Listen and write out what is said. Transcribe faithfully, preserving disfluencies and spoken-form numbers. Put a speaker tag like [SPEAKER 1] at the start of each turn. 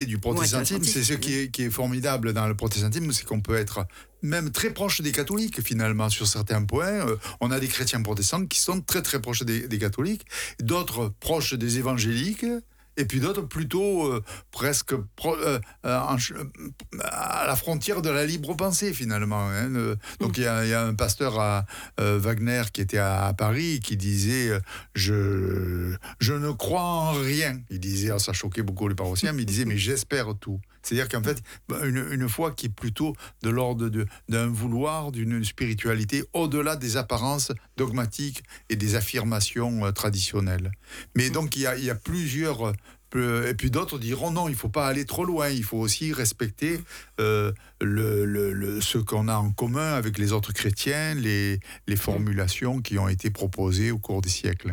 [SPEAKER 1] du protestantisme.
[SPEAKER 2] Ouais,
[SPEAKER 1] C'est ce qui est, qui est formidable dans le protestantisme, c'est qu'on peut être même très proche des catholiques, finalement, sur certains points. Euh, on a des chrétiens protestants qui sont très, très proches des, des catholiques, d'autres proches des évangéliques, et puis d'autres plutôt euh, presque pro, euh, en, à la frontière de la libre pensée, finalement. Hein. Euh, donc il mm. y, y a un pasteur à euh, Wagner qui était à, à Paris qui disait euh, je, je ne crois en rien. Il disait, ça choquait beaucoup les paroissiens, mais il disait mais j'espère tout. C'est-à-dire qu'en fait, une, une foi qui est plutôt de l'ordre de, d'un vouloir, d'une spiritualité au-delà des apparences dogmatiques et des affirmations euh, traditionnelles. Mais donc il y a, il y a plusieurs... Et puis d'autres diront non, il ne faut pas aller trop loin, il faut aussi respecter euh, le, le, le, ce qu'on a en commun avec les autres chrétiens, les, les formulations qui ont été proposées au cours des siècles.